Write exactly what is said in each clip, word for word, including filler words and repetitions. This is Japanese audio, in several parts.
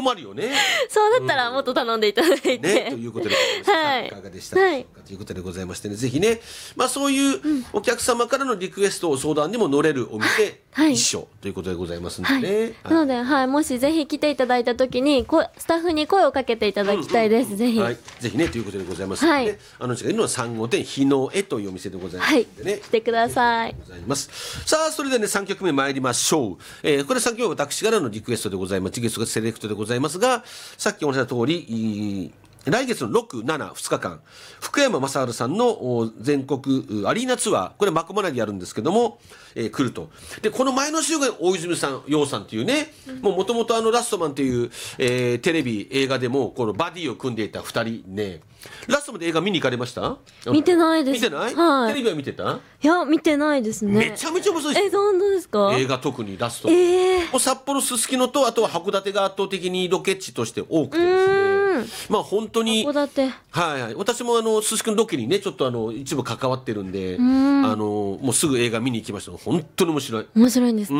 困るよね。 そうだったらもっと頼んでいただいて、 ね、ということでございました、 はい、 いかがでしたでしょうか、はい、ということでございましてね、ぜひね、まあ、そういうお客様からのリクエストを相談にも乗れるお店、はい、一緒ということでございますのでね、はいはい、 なので、はい、もしぜひ来ていただいた時にこスタッフに声をかけていただきたいです、うんうんうん、ぜひ、はい、 ぜひねということでございますので、ね、はい、あのうちがいるのはさん号店日の絵というお店でございますのでね、はい、 来てください。 ございます。さあそれではねさんきょくめ参りましょう、えー、これさんきょくめ私からのリクエストでございます。ゲストがセレクトでございますが、さっきお話した通り来月のろく、しち、ふつかかん福山雅治さんの全国アリーナツアー、これマコマナでやるんですけども、えー、来ると。でこの前の週が大泉さん陽さんっていうね、もともとラストマンっていう、えー、テレビ映画でもこのバディを組んでいたふたりね。ラストまで映画見に行かれました？ 見てないです。 見てない、はい、テレビは見てた？ いや見てないですね。 めちゃめちゃ面白いです。 え、本当ですか？ 映画特にラスト、 えー、 札幌すすきのとあとは函館が圧倒的にロケ地として多くてですね、まあ本当に函館、 はいはい、私もあのすすきのロケにねちょっとあの一部関わってるんで、 んあのもうすぐ映画見に行きました。本当に面白い。 面白いんですか？ うん、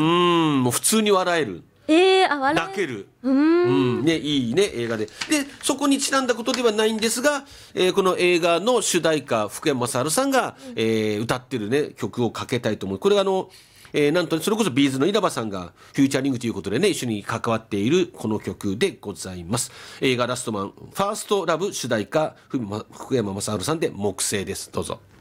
もう普通に笑える。 えー、あ、笑え泣ける。 うん、 うん、ね、いいね映画で。でそこにちなんだことではないんですが、えー、この映画の主題歌福山雅治さんが、えー、歌ってるね曲をかけたいと思う。これがあの、えー、なんとそれこそビーズの稲葉さんがフューチャリングということでね一緒に関わっているこの曲でございます。映画ラストマンファーストラブ主題歌福山雅治さんで木星です。どうぞ。